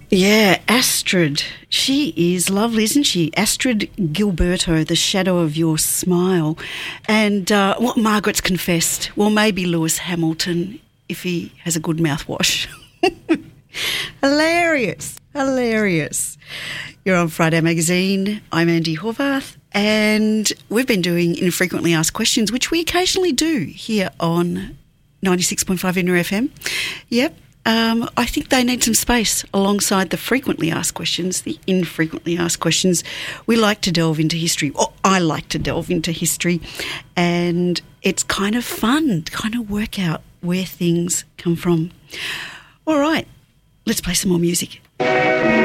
Yeah, Astrid. She is lovely, isn't she? Astrid Gilberto, The Shadow of Your Smile. And what Margaret's confessed, well, maybe Lewis Hamilton, if he has a good mouthwash. Hilarious, hilarious. You're on Friday Magazine. I'm Andy Horvath, and we've been doing Infrequently Asked Questions, which we occasionally do here on 96.5 Inner FM. Yep. I think they need some space alongside the frequently asked questions, the infrequently asked questions. We like to delve into history. Or I like to delve into history, and it's kind of fun to kind of work out where things come from. All right, let's play some more music.